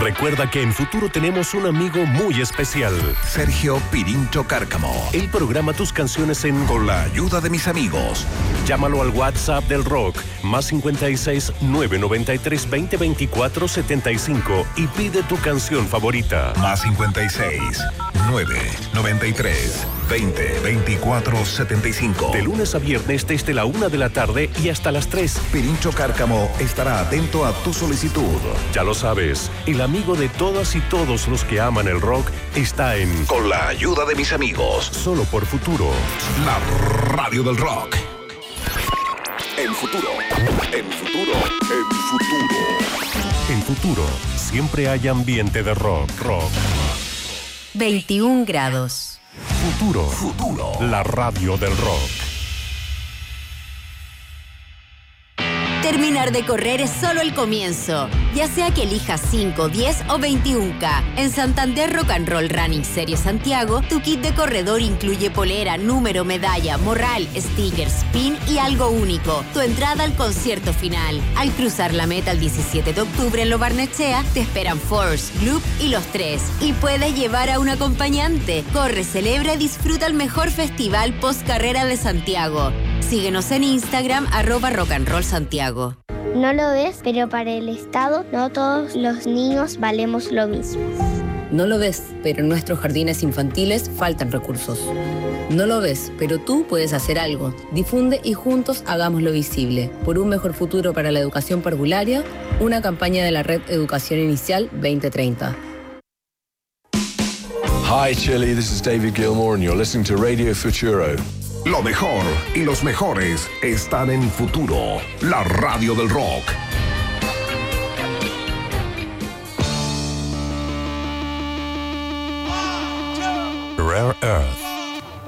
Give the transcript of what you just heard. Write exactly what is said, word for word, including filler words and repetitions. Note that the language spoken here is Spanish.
Recuerda que en Futuro tenemos un amigo muy especial. Sergio Pirincho Cárcamo. Él programa tus canciones en Con la ayuda de mis amigos. Llámalo al WhatsApp del rock, más cincuenta y seis, nueve noventa y tres, veinte, veinticuatro, setenta y cinco y pide tu canción favorita. Más cincuenta y seis, nueve noventa y tres, veinte, veinticuatro, setenta y cinco. De lunes a viernes desde la una de la tarde y hasta las tres. Pirincho Cárcamo estará atento a tu solicitud. Ya lo sabes, el amigo de todas y todos los que aman el rock está en Con la ayuda de mis amigos. Solo por Futuro. La radio del rock. En Futuro, en Futuro, en Futuro. En Futuro, siempre hay ambiente de rock, rock. veintiún grados. Futuro, Futuro. la radio del rock. Terminar de correr es solo el comienzo, ya sea que elijas cinco, diez o veintiún K. En Santander Rock and Roll Running Series Santiago, tu kit de corredor incluye polera, número, medalla, morral, stickers, pin y algo único, tu entrada al concierto final. Al cruzar la meta el diecisiete de octubre en Lo Barnechea, te esperan Force, Gloop y Los Tres. Y puedes llevar a un acompañante. Corre, celebra y disfruta el mejor festival post-carrera de Santiago. Síguenos en Instagram, arroba Rock and Roll Santiago. No lo ves, pero para el Estado no todos los niños valemos lo mismo. No lo ves, pero en nuestros jardines infantiles faltan recursos. No lo ves, pero tú puedes hacer algo. Difunde y juntos hagámoslo visible. Por un mejor futuro para la educación parvularia, una campaña de la Red Educación Inicial veinte treinta. Hi Chile, this is David Gilmour and you're listening to Radio Futuro. Lo mejor y los mejores están en Futuro, la radio del rock. Rare Earth.